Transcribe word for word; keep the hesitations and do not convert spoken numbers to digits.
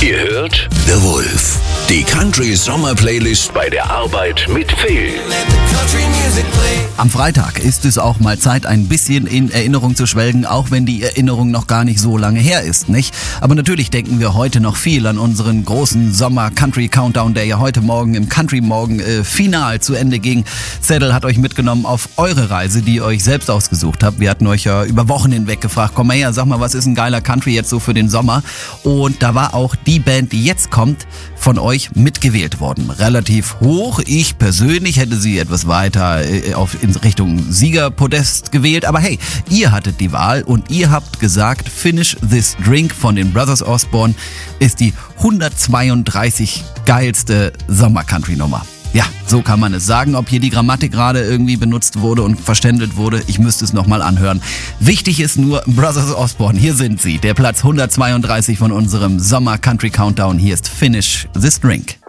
Ihr hört The Wolf, die Country-Sommer-Playlist bei der Arbeit mit Phil. Am Freitag ist es auch mal Zeit, ein bisschen in Erinnerung zu schwelgen, auch wenn die Erinnerung noch gar nicht so lange her ist, nicht? Aber natürlich denken wir heute noch viel an unseren großen Sommer-Country-Countdown, der ja heute Morgen im Country-Morgen äh, final zu Ende ging. Zettel hat euch mitgenommen auf eure Reise, die ihr euch selbst ausgesucht habt. Wir hatten euch ja über Wochen hinweg gefragt, komm mal her, sag mal, was ist ein geiler Country jetzt so für den Sommer? Und da war auch die Band, die jetzt kommt, von euch mitgewählt worden. Relativ hoch. Ich persönlich hätte sie etwas weiter äh, auf, in Richtung Siegerpodest gewählt. Aber hey, ihr hattet die Wahl und ihr habt gesagt, Finish This Drink von den Brothers Osborne ist die hundertzweiunddreißig geilste Sommer-Country-Nummer. Ja, so kann man es sagen. Ob hier die Grammatik gerade irgendwie benutzt wurde und verständelt wurde, ich müsste es nochmal anhören. Wichtig ist nur, Brothers Osborne, hier sind sie. Der Platz hundertzweiunddreißig von unserem Sommer Country Countdown. Hier ist Finish This Drink.